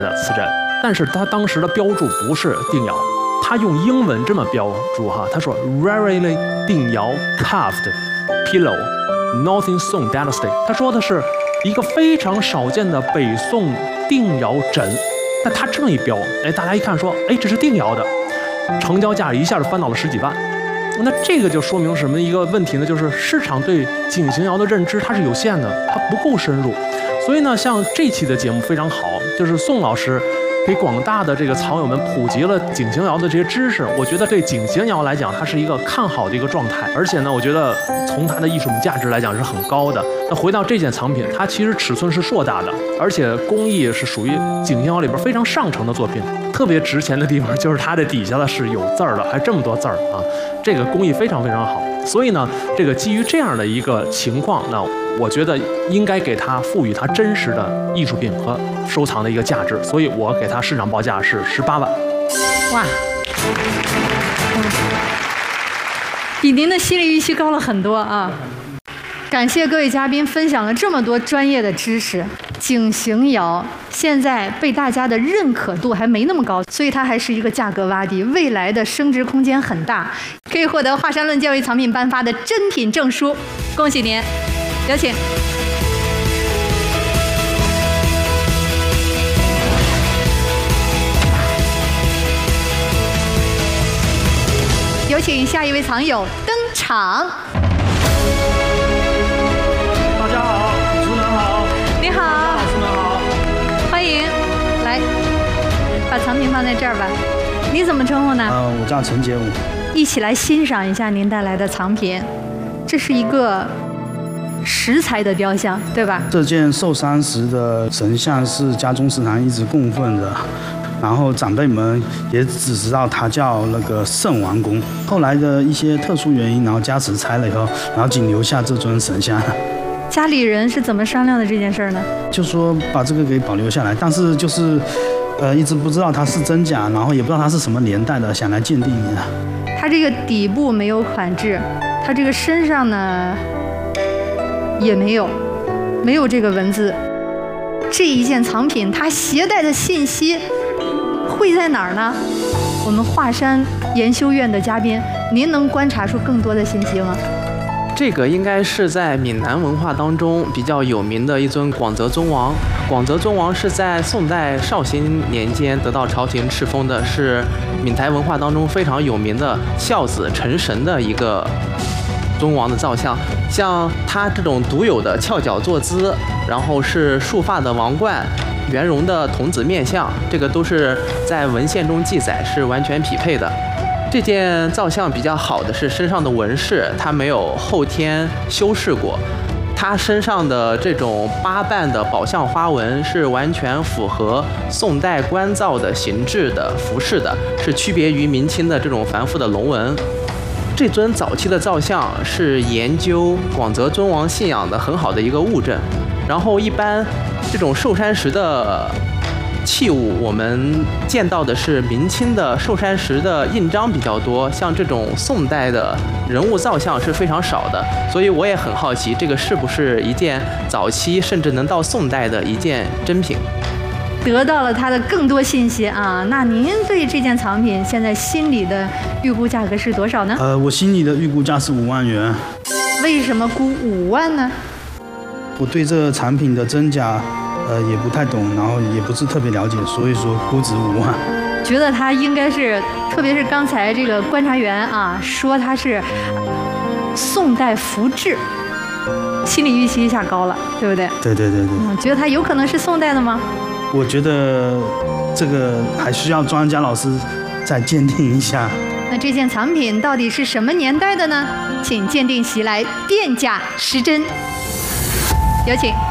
的瓷枕，但是它当时的标注不是定窑，它用英文这么标注哈，他说 rarely 定窑 carved pillow Northern Song Dynasty， 他说的是一个非常少见的北宋定窑枕，但他这么一标，哎，大家一看说，哎，这是定窑的，成交价一下就翻到了10几万。那这个就说明什么一个问题呢？就是市场对井形窑的认知它是有限的，它不够深入。所以呢，像这期的节目非常好，就是宋老师给广大的这个藏友们普及了井形窑的这些知识。我觉得对井形窑来讲，它是一个看好的一个状态，而且呢，我觉得从它的艺术品价值来讲是很高的。那回到这件藏品，它其实尺寸是硕大的，而且工艺是属于井形窑里边非常上乘的作品。特别值钱的地方就是它的底下的是有字儿的，还这么多字儿啊，这个工艺非常非常好。所以呢，这个基于这样的一个情况，那我觉得应该给它赋予它真实的艺术品和收藏的一个价值，所以我给它市场报价是18万。 哇，比您的心理预期高了很多啊！感谢各位嘉宾分享了这么多专业的知识。井形窑现在被大家的认可度还没那么高，所以它还是一个价格洼地，未来的升值空间很大，可以获得华山论鉴为藏品颁发的珍品证书，恭喜您！有请。有请下一位藏友登场。 大家好，主持人好。 你好， 老师们好， 欢迎。来，把藏品放在这儿吧。你怎么称呼呢？ 我叫陈杰武。 一起来欣赏一下您带来的藏品。这是一个石材的雕像，对吧？ 这件寿山石的神像是家中祠堂一直供奉的。然后长辈们也只知道它叫那个圣王宫，后来的一些特殊原因，然后加持拆了以后，然后仅留下这尊神像。 家里人是怎么商量的这件事呢？ 就说把这个给保留下来，但是就是一直不知道它是真假，然后也不知道它是什么年代的，想来鉴定一下。 它这个底部没有款制，它这个身上呢也没有这个文字。这一件藏品它携带的信息会在哪儿呢？我们华山研修院的嘉宾，您能观察出更多的信息吗？ 这个应该是在闽南文化当中比较有名的一尊广泽尊王。广泽尊王是在宋代绍兴年间得到朝廷敕封的，是闽台文化当中非常有名的孝子成神的一个尊王的造像。像他这种独有的翘脚坐姿，然后是束发的王冠，圆融的童子面相，这个都是在文献中记载是完全匹配的。这件造像比较好的是身上的纹饰，它没有后天修饰过，它身上的这种八瓣的宝相花纹是完全符合宋代官造的形制的服饰的，是区别于明清的这种繁复的龙纹。这尊早期的造像是研究广泽尊王信仰的很好的一个物证。然后一般这种寿山石的器物，我们见到的是明清的寿山石的印章比较多，像这种宋代的人物造像是非常少的，所以我也很好奇，这个是不是一件早期甚至能到宋代的一件珍品。 得到了它的更多信息啊，那您对这件藏品现在心里的预估价格是多少呢？ 我心里的预估价是5万元。 为什么估5万呢？ 我对这个产品的真假也不太懂，然后也不是特别了解，所以说估值5万。 觉得它应该是，特别是刚才这个观察员啊说它是宋代服制，心理预期一下高了，对不对？ 对。 觉得它有可能是宋代的吗？ 我觉得这个还需要专家老师再鉴定一下。 那这件藏品到底是什么年代的呢？请鉴定席来辨假识真，有请。